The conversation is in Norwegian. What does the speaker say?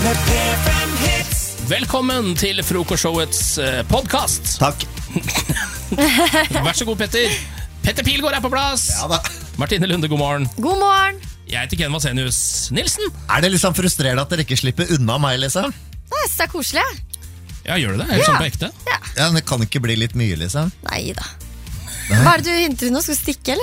med P5 Hits. Velkommen til Frokostshowets podcast. Takk. Vær så god, Petter. Petter Pilgaard er på plass. Ja da. Martine Lunde, god morgen. God morgen. Jeg heter Ken Vasenius Nilsen. Er det liksom frustrerende at dere ikke slipper unna meg, liksom? Jeg synes det er koselig. Ja, gjør du det? Er det sånn på ekte? Ja. Ja, men det kan ikke bli litt mye, liksom. Nei da. Hva er det du hinter nå? Skal du stikke, eller?